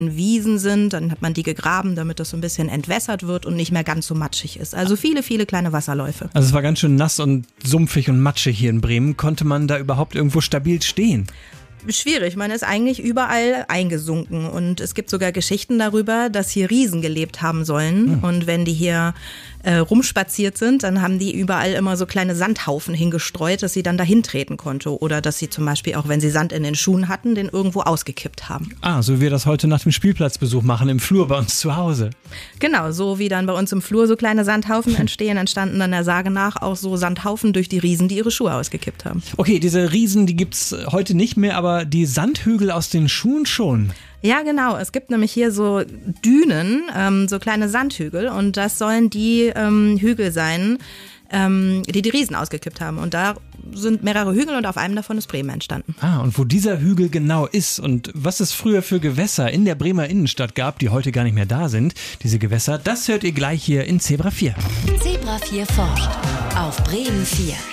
Wiesen sind, dann hat man die gegraben, damit das so ein bisschen entwässert wird und nicht mehr ganz so matschig ist. Also viele, viele kleine Wasserläufe. Also es war ganz schön nass und sumpfig und matschig hier in Bremen. Konnte man da überhaupt irgendwo stabil stehen? Schwierig, man ist eigentlich überall eingesunken und es gibt sogar Geschichten darüber, dass hier Riesen gelebt haben sollen und wenn die hier rumspaziert sind, dann haben die überall immer so kleine Sandhaufen hingestreut, dass sie dann dahin treten konnte oder dass sie zum Beispiel auch, wenn sie Sand in den Schuhen hatten, den irgendwo ausgekippt haben. So wie wir das heute nach dem Spielplatzbesuch machen, im Flur bei uns zu Hause. Genau, so wie dann bei uns im Flur so kleine Sandhaufen entstanden dann der Sage nach auch so Sandhaufen durch die Riesen, die ihre Schuhe ausgekippt haben. Okay, diese Riesen, die gibt's heute nicht mehr, aber die Sandhügel aus den Schuhen schon. Ja, genau. Es gibt nämlich hier so Dünen, so kleine Sandhügel und das sollen die Hügel sein, die Riesen ausgekippt haben. Und da sind mehrere Hügel und auf einem davon ist Bremen entstanden. Und wo dieser Hügel genau ist und was es früher für Gewässer in der Bremer Innenstadt gab, die heute gar nicht mehr da sind, diese Gewässer, das hört ihr gleich hier in Zebra 4. Zebra 4 forscht auf Bremen 4.